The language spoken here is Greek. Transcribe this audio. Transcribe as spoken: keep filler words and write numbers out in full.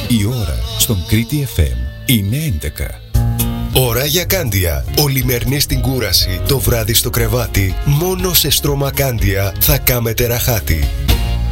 Η ώρα στον Κρήτη εφ εμ είναι έντεκα. Ώρα για Κάντια. Ολημερινή στην κούραση, το βράδυ στο κρεβάτι. Μόνο σε στρώμα Κάντια θα κάμετε ραχάτι.